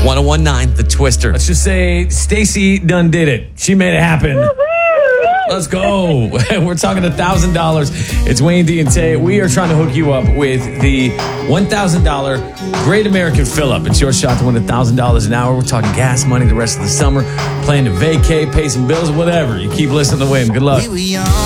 1019, The Twister. Let's just say Stacy done did it. She made it happen. Let's go. We're talking $1,000. It's Wayne D and Tay. We are trying to hook you up with the $1,000 Great American Fill-Up. It's your shot to win $1,000 an hour. We're talking gas money the rest of the summer, plan to vacate, pay some bills, whatever. You keep listening to Wayne. Good luck.